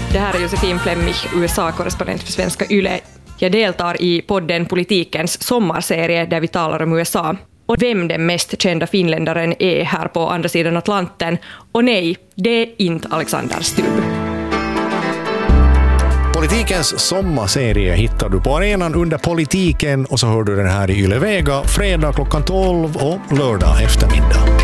Det här är Josefin Flemmich, USA-korrespondent för Svenska Yle. Jag deltar i podden Politikens sommarserie där vi talar om USA. Och vem den mest kända finländaren är här på andra sidan Atlanten. Och nej, det är inte Alexander Stubb. Politikens sommarserie hittar du på arenan under Politiken och så hör du den här i Yle Vega fredag klockan 12 och lördag eftermiddag.